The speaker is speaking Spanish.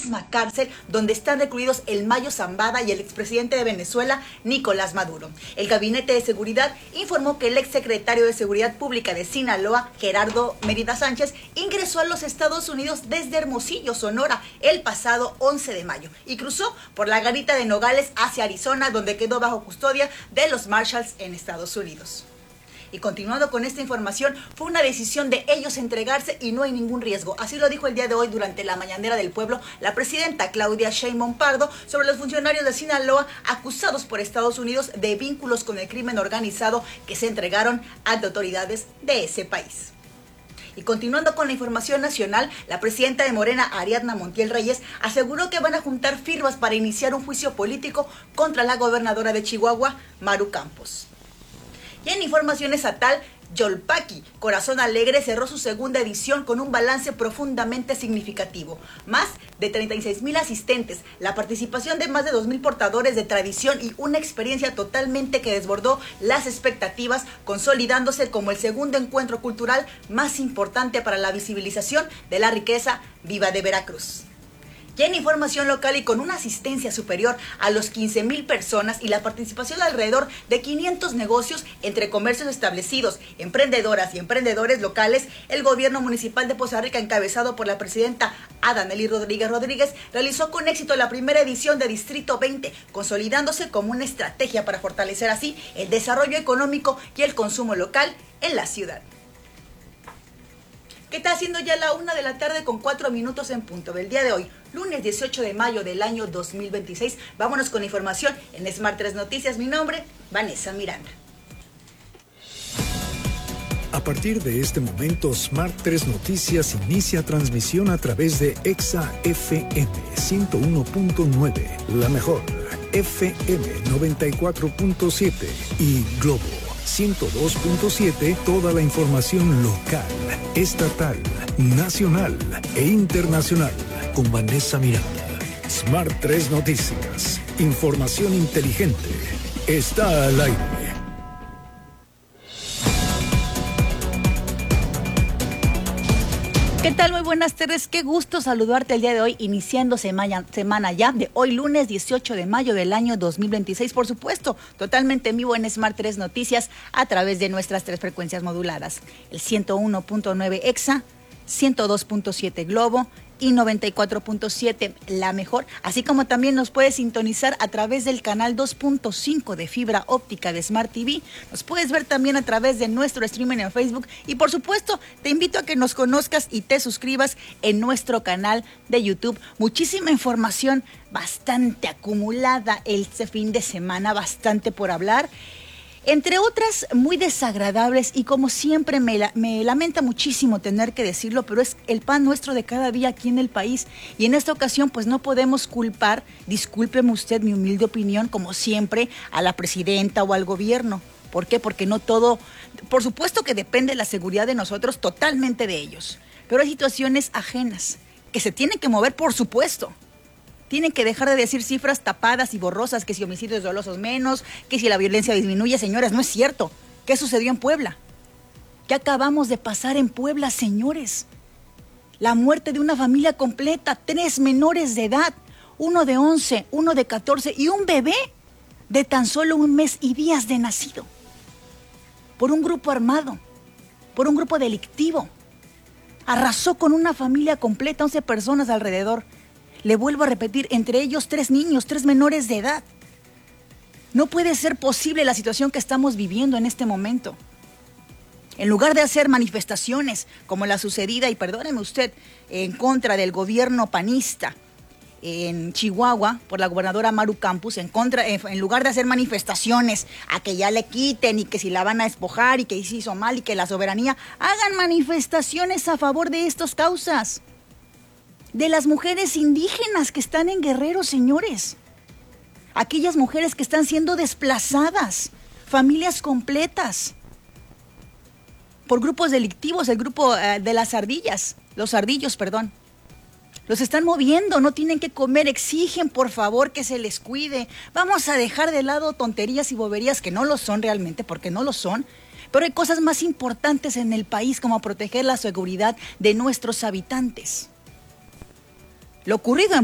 misma cárcel donde están recluidos el Mayo Zambada y el expresidente de Venezuela, Nicolás Maduro. El Gabinete de Seguridad informó que el exsecretario de Seguridad Pública de Sinaloa, Gerardo Mérida Sánchez, ingresó a los Estados Unidos desde Hermosillo, Sonora, el pasado 11 de mayo y cruzó por la garita de Nogales hacia Arizona, donde quedó bajo custodia de los Marshals en Estados Unidos. Y continuando con esta información, fue una decisión de ellos entregarse y no hay ningún riesgo. Así lo dijo el día de hoy durante la mañanera del pueblo la presidenta Claudia Sheinbaum Pardo sobre los funcionarios de Sinaloa acusados por Estados Unidos de vínculos con el crimen organizado que se entregaron ante autoridades de ese país. Y continuando con la información nacional, la presidenta de Morena, Ariadna Montiel Reyes, aseguró que van a juntar firmas para iniciar un juicio político contra la gobernadora de Chihuahua, Maru Campos. Y en información estatal, Yolpaqui, Corazón Alegre, cerró su segunda edición con un balance profundamente significativo. Más de 36,000 asistentes, la participación de más de 2,000 portadores de tradición y una experiencia totalmente que desbordó las expectativas, consolidándose como el segundo encuentro cultural más importante para la visibilización de la riqueza viva de Veracruz. Y en información local y con una asistencia superior a los 15,000 personas y la participación de alrededor de 500 negocios entre comercios establecidos, emprendedoras y emprendedores locales, el gobierno municipal de Poza Rica, encabezado por la presidenta Adanely Rodríguez, realizó con éxito la primera edición de Distrito 20, consolidándose como una estrategia para fortalecer así el desarrollo económico y el consumo local en la ciudad. ¿Qué está haciendo ya la 1 de la tarde con 4 minutos en punto del día de hoy, lunes 18 de mayo del año 2026? Vámonos con información en Smart 3 Noticias. Mi nombre, Vanessa Miranda. A partir de este momento, Smart 3 Noticias inicia transmisión a través de Exa FM 101.9, la mejor, FM 94.7 y Globo 102.7, toda la información local, estatal, nacional e internacional, con Vanessa Miranda. Smart 3 Noticias, información inteligente, está al aire. ¿Qué tal? Muy buenas tardes, qué gusto saludarte el día de hoy, iniciando semana ya de hoy lunes 18 de mayo del año 2026, por supuesto, totalmente en vivo en Smart 3 Noticias a través de nuestras 3 frecuencias moduladas, el 101.9 Exa, 102.7 Globo y 94.7 La Mejor, así como también nos puedes sintonizar a través del canal 2.5 de fibra óptica de Smart TV. Nos puedes ver también a través de nuestro streaming en Facebook y por supuesto te invito a que nos conozcas y te suscribas en nuestro canal de YouTube. Muchísima información bastante acumulada este fin de semana, bastante por hablar. Entre otras muy desagradables y como siempre me lamenta muchísimo tener que decirlo, pero es el pan nuestro de cada día aquí en el país. Y en esta ocasión pues no podemos culpar, discúlpeme usted mi humilde opinión, como siempre, a la presidenta o al gobierno. ¿Por qué? Porque no todo, por supuesto que depende la seguridad de nosotros, totalmente de ellos. Pero hay situaciones ajenas que se tienen que mover, por supuesto. Tienen que dejar de decir cifras tapadas y borrosas, que si homicidios dolosos menos, que si la violencia disminuye. Señores, no es cierto. ¿Qué sucedió en Puebla? ¿Qué acabamos de pasar en Puebla, señores? La muerte de una familia completa, 3 menores de edad, uno de 11, uno de 14 y un bebé de tan solo 1 mes y días de nacido. Por un grupo armado, por un grupo delictivo. Arrasó con una familia completa, 11 personas alrededor. Le vuelvo a repetir, entre ellos 3 niños, 3 menores de edad. No puede ser posible la situación que estamos viviendo en este momento. En lugar de hacer manifestaciones como la sucedida, y perdóneme usted, en contra del gobierno panista en Chihuahua por la gobernadora Maru Campos, en lugar de hacer manifestaciones a que ya le quiten y que si la van a despojar y que se hizo mal y que la soberanía, hagan manifestaciones a favor de estas causas. De las mujeres indígenas que están en Guerrero, señores. Aquellas mujeres que están siendo desplazadas, familias completas, por grupos delictivos, el grupo de las ardillas, los ardillos, perdón. Los están moviendo, no tienen que comer, exigen por favor que se les cuide. Vamos a dejar de lado tonterías y boberías que no lo son realmente, porque no lo son. Pero hay cosas más importantes en el país como proteger la seguridad de nuestros habitantes. Lo ocurrido en